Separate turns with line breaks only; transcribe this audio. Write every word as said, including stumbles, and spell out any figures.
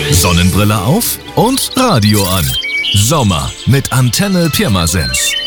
Sonnenbrille auf und Radio an. Sommer mit Antenne Pirmasens.